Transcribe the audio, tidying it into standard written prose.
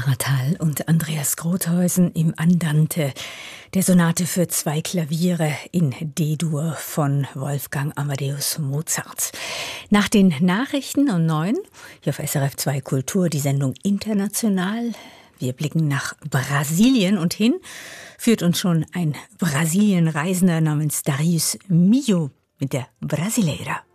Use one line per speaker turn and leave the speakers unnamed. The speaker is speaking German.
Sarah Thal und Andreas Grothuysen im Andante, der Sonate für 2 Klaviere in D-Dur von Wolfgang Amadeus Mozart. Nach den Nachrichten um 9 hier auf SRF 2 Kultur die Sendung International. Wir blicken nach Brasilien und hin führt uns schon ein Brasilienreisender namens Darius Milhaud mit der Brasileira.